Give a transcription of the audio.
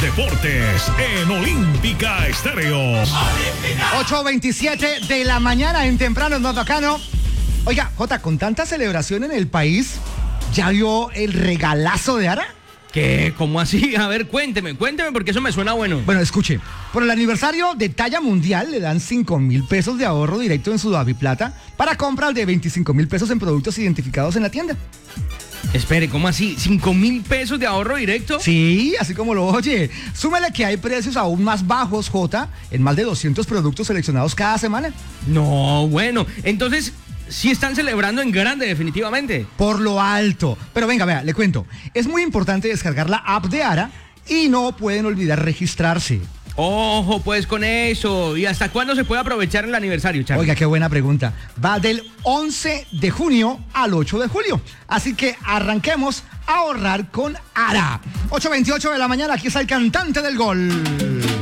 deportes en Olímpica Estéreo. 8:27 de la mañana en Temprano es más bacano. Oiga, Jota, con tanta celebración en el país, ¿ya vio el regalazo de Ara? ¿Qué? ¿Cómo así? A ver, cuénteme, porque eso me suena bueno. Bueno, escuche, por el aniversario de talla mundial le dan 5.000 pesos de ahorro directo en su Daviplata para compras de 25.000 pesos en productos identificados en la tienda. Espere, ¿cómo así? ¿5.000 pesos de ahorro directo? Sí, así como lo oye. Súmele que hay precios aún más bajos, Jota, en más de 200 productos seleccionados cada semana. No, bueno, entonces sí están celebrando en grande, definitivamente. Por lo alto. Pero venga, vea, le cuento. Es muy importante descargar la app de Ara y no pueden olvidar registrarse. Ojo, pues con eso. ¿Y hasta cuándo se puede aprovechar el aniversario, Charlie? Oiga, qué buena pregunta. Va del 11 de junio al 8 de julio. Así que arranquemos a ahorrar con Ara. 8:28 de la mañana, aquí está el cantante del gol.